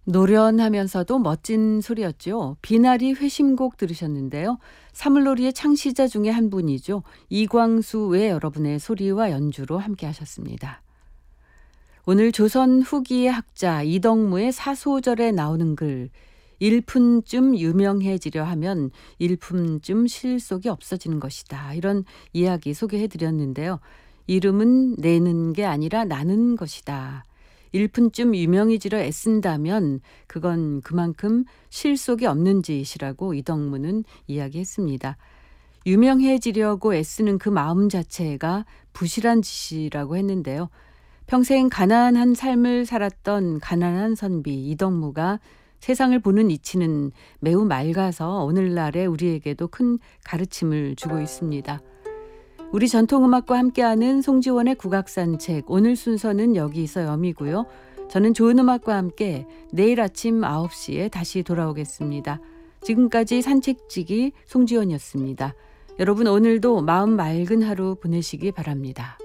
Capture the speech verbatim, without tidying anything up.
노련하면서도 멋진 소리였죠. 비나리 회심곡 들으셨는데요. 사물놀이의 창시자 중에 한 분이죠. 이광수 외 여러분의 소리와 연주로 함께 하셨습니다. 오늘 조선 후기의 학자 이덕무의 사소절에 나오는 글, 일푼쯤 유명해지려 하면 일품쯤 실속이 없어지는 것이다. 이런 이야기 소개해드렸는데요. 이름은 내는 게 아니라 나는 것이다. 일푼쯤 유명해지려 애쓴다면 그건 그만큼 실속이 없는 짓이라고 이덕무는 이야기했습니다. 유명해지려고 애쓰는 그 마음 자체가 부실한 짓이라고 했는데요. 평생 가난한 삶을 살았던 가난한 선비 이덕무가 세상을 보는 이치는 매우 맑아서 오늘날의 우리에게도 큰 가르침을 주고 있습니다. 우리 전통음악과 함께하는 송지원의 국악산책, 오늘 순서는 여기서 여미고요. 저는 좋은 음악과 함께 내일 아침 아홉 시에 다시 돌아오겠습니다. 지금까지 산책지기 송지원이었습니다. 여러분 오늘도 마음 맑은 하루 보내시기 바랍니다.